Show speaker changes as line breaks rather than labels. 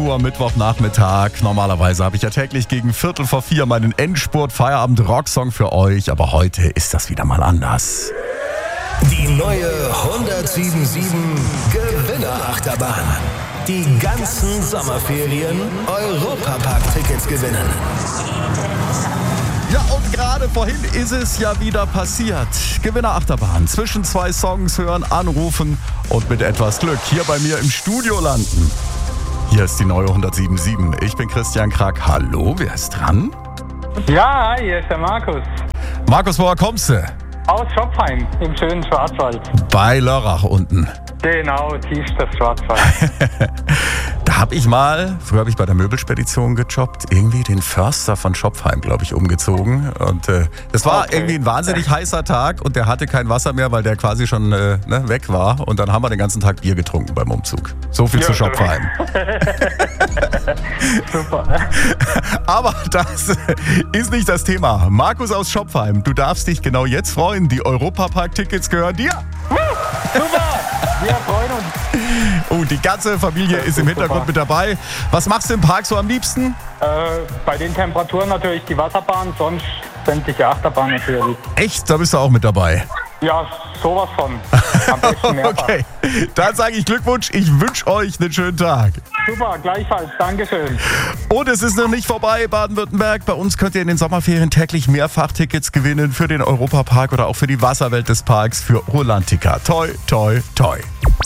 Uhr Mittwochnachmittag. Normalerweise habe ich ja täglich gegen 3:45 meinen Endspurt-Feierabend-Rocksong für euch. Aber heute ist das wieder mal anders.
Die neue 107.7 Gewinnerachterbahn. Die ganzen Sommerferien Europapark-Tickets gewinnen.
Ja, und gerade vorhin ist es ja wieder passiert. Gewinnerachterbahn. Zwischen zwei Songs hören, anrufen und mit etwas Glück hier bei mir im Studio landen. Hier ist die neue 107.7. Ich bin Christian Krack. Hallo, wer ist dran?
Ja, hi, hier ist der Markus.
Markus, woher kommst du?
Aus Schopfheim, im schönen Schwarzwald.
Bei Lörrach unten.
Genau, tiefstes Schwarzwald.
Früher habe ich bei der Möbelspedition gejobbt, irgendwie den Förster von Schopfheim, glaube ich, umgezogen. Und das war irgendwie ein wahnsinnig heißer Tag und der hatte kein Wasser mehr, weil der quasi schon weg war. Und dann haben wir den ganzen Tag Bier getrunken beim Umzug. So viel zu Schopfheim.
Super.
Aber das ist nicht das Thema. Markus aus Schopfheim, du darfst dich genau jetzt freuen. Die Europapark-Tickets gehören dir.
Super, wir freuen uns.
Oh, die ganze Familie ist im Hintergrund mit dabei. Was machst du im Park so am liebsten?
Bei den Temperaturen natürlich die Wasserbahn, sonst sämtliche Achterbahn natürlich.
Echt? Da bist du auch mit dabei?
Ja, sowas von. Am besten mehrfach.
Okay, dann sage ich Glückwunsch. Ich wünsche euch einen schönen Tag.
Super, gleichfalls. Dankeschön.
Und es ist noch nicht vorbei, Baden-Württemberg. Bei uns könnt ihr in den Sommerferien täglich Mehrfachtickets gewinnen für den Europapark oder auch für die Wasserwelt des Parks für Rolantica. Toi, toi, toi.